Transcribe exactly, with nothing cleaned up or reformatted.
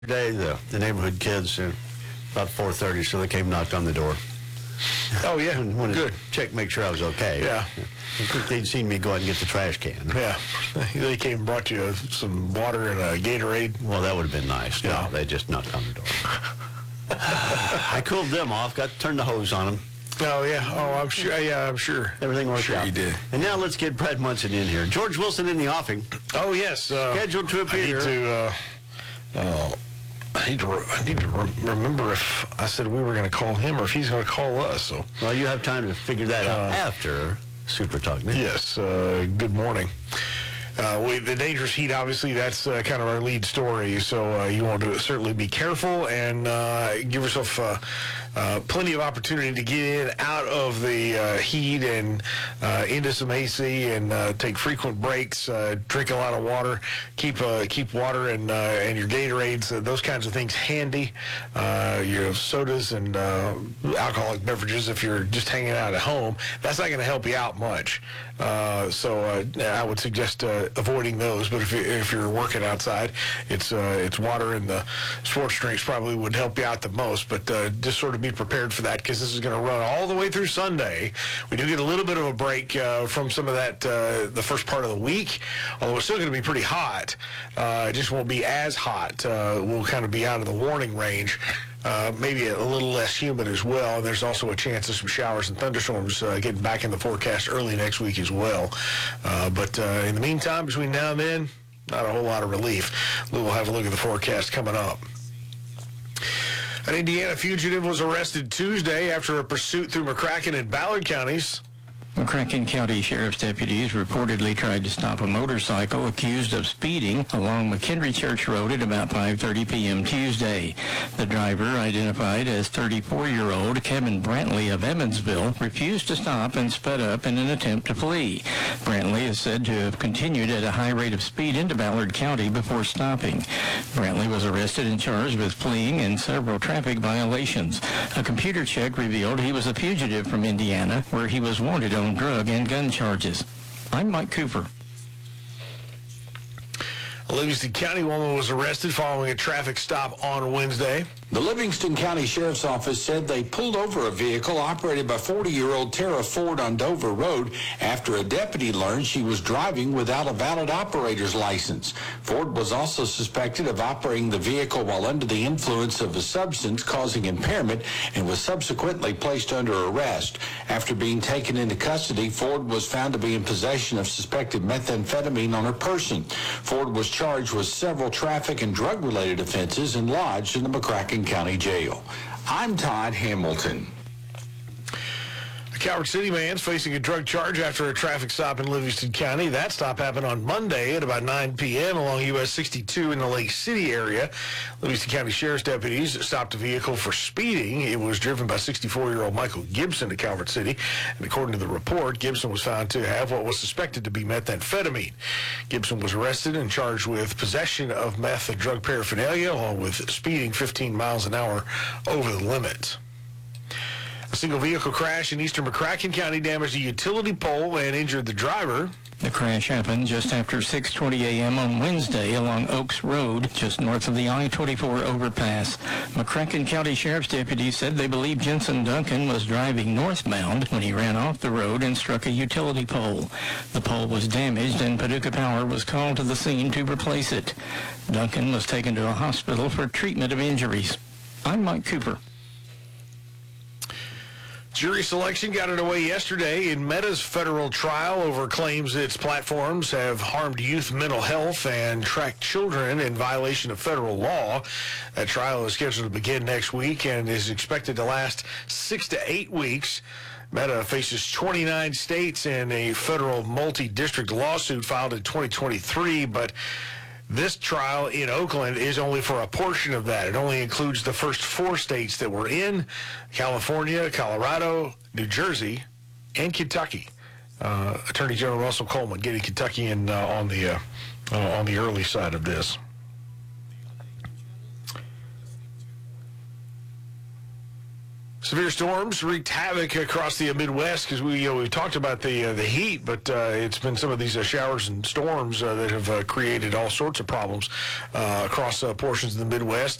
Today, the, the neighborhood kids, uh, about four thirty, so they came knocked on the door. Oh, yeah. Wanted Good. to check, make sure I was okay. Yeah. I think they'd seen me go out and get the trash can. Yeah. They came and brought you some water and a Gatorade. Well, that would have been nice. Yeah. No, they just knocked on the door. I cooled them off, got to turn the hose on them. Oh, yeah. Oh, I'm sure. Yeah, I'm sure. Everything worked Sure out. you did. And now let's get Brad Munson in here. George Wilson in the offing. Oh, yes. Uh, Scheduled to appear. I need to, uh, uh, I need to, re- I need to re- remember if I said we were going to call him or if he's going to call us. So, Well, you have time to figure that out Uh, after Super Talk News. yes, uh, good morning. Uh, we, the dangerous heat, obviously, that's uh, kind of our lead story. So uh, you want to certainly be careful and uh, give yourself uh, uh, plenty of opportunity to get in, out of the uh, heat and uh, into some A C and uh, take frequent breaks. Uh, drink a lot of water. Keep uh, keep water and uh, and your Gatorades, uh, those kinds of things handy. Uh, your sodas and uh, alcoholic beverages. If you're just hanging out at home, that's not going to help you out much. Uh, so uh, I would suggest uh, avoiding those. But if, you, if you're working outside, it's uh, it's water and the sports drinks probably would help you out the most. But uh, just sort of be prepared for that because this is going to run all the way through Sunday. We do get a little bit of a break uh, from some of that uh, the first part of the week, although it's still going to be pretty hot. Uh, it just won't be as hot. Uh, we'll kind of be out of the warning range. Uh, maybe a little less humid as well. And there's also a chance of some showers and thunderstorms uh, getting back in the forecast early next week as well. Uh, but uh, in the meantime, between now and then, not a whole lot of relief. We'll have a look at the forecast coming up. An Indiana fugitive was arrested Tuesday after a pursuit through McCracken and Ballard counties. McCracken County Sheriff's deputies reportedly tried to stop a motorcycle accused of speeding along McHenry Church Road at about five thirty p.m. Tuesday. The driver, identified as thirty-four-year-old Kevin Brantley of Evansville, refused to stop and sped up in an attempt to flee. Brantley is said to have continued at a high rate of speed into Ballard County before stopping. Brantley was arrested and charged with fleeing and several traffic violations. A computer check revealed he was a fugitive from Indiana, where he was wanted on drug and gun charges. I'm Mike Cooper. A Livingston County woman was arrested following a traffic stop on Wednesday. The Livingston County Sheriff's Office said they pulled over a vehicle operated by forty-year-old Tara Ford on Dover Road after a deputy learned she was driving without a valid operator's license. Ford was also suspected of operating the vehicle while under the influence of a substance causing impairment and was subsequently placed under arrest. After being taken into custody, Ford was found to be in possession of suspected methamphetamine on her person. Ford was charged with several traffic and drug-related offenses and lodged in the McCracken County Jail. I'm Todd Hamilton. A Calvert City man's facing a drug charge after a traffic stop in Livingston County. That stop happened on Monday at about nine p.m. along U S sixty-two in the Lake City area. Livingston County Sheriff's deputies stopped a vehicle for speeding. It was driven by sixty-four-year-old Michael Gibson to Calvert City. And according to the report, Gibson was found to have what was suspected to be methamphetamine. Gibson was arrested and charged with possession of meth and drug paraphernalia, along with speeding fifteen miles an hour over the limit. A single vehicle crash in eastern McCracken County damaged a utility pole and injured the driver. The crash happened just after six twenty a.m. on Wednesday along Oaks Road, just north of the I twenty-four overpass. McCracken County Sheriff's deputies said they believe Jensen Duncan was driving northbound when he ran off the road and struck a utility pole. The pole was damaged and Paducah Power was called to the scene to replace it. Duncan was taken to a hospital for treatment of injuries. I'm Mike Cooper. Jury selection got underway yesterday in Meta's federal trial over claims its platforms have harmed youth mental health and tracked children in violation of federal law. That trial is scheduled to begin next week and is expected to last six to eight weeks. Meta faces twenty-nine states in a federal multi-district lawsuit filed in twenty twenty-three, but this trial in Oakland is only for a portion of that. It only includes the first four states that we're in: California, Colorado, New Jersey, and Kentucky. Uh, Attorney General Russell Coleman getting Kentucky in uh, on the uh, uh, on the early side of this. Severe storms wreaked havoc across the Midwest because we, you know, we've talked about the uh, the heat, but uh, it's been some of these uh, showers and storms uh, that have uh, created all sorts of problems uh, across uh, portions of the Midwest.